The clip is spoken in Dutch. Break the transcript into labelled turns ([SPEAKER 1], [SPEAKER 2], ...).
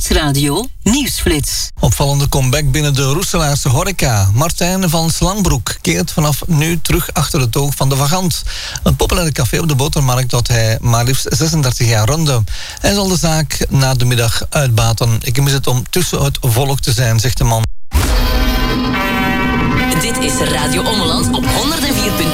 [SPEAKER 1] Nieuwsradio Nieuwsflits.
[SPEAKER 2] Opvallende comeback binnen de Roeselaarse horeca. Martijn van Slangbroek keert vanaf nu terug achter het oog van de Vagant. Een populaire café op de Botermarkt dat hij maar liefst 36 jaar runde. Hij zal de zaak na de middag uitbaten. Ik mis het om tussen het volk te zijn, zegt de man.
[SPEAKER 1] Dit is Radio Ommeland op 104.2